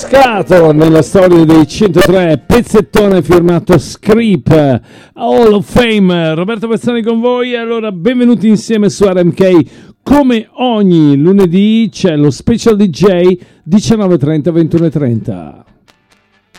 innescato nella storia dei 103, pezzettone firmato Scrip, Hall of Fame. Roberto Pezzani con voi. Allora, benvenuti insieme su RMK. Come ogni lunedì c'è lo Special DJ 19:30 21:30.